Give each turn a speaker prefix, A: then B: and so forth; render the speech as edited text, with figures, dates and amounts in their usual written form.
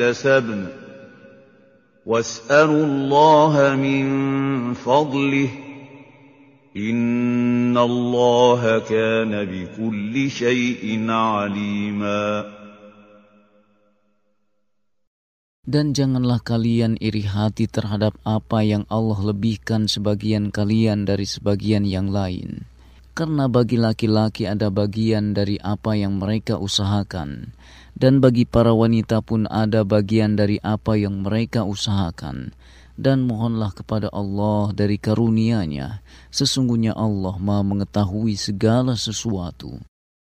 A: اكتسبن واسألوا الله من فضله إن الله كان بكل شيء عليما.
B: Dan janganlah kalian iri hati terhadap apa yang Allah lebihkan sebagian kalian dari sebagian yang lain. Karena bagi laki-laki ada bagian dari apa yang mereka usahakan, dan bagi para wanita pun ada bagian dari apa yang mereka usahakan. Dan mohonlah kepada Allah dari karunia-Nya, sesungguhnya Allah Maha mengetahui segala sesuatu.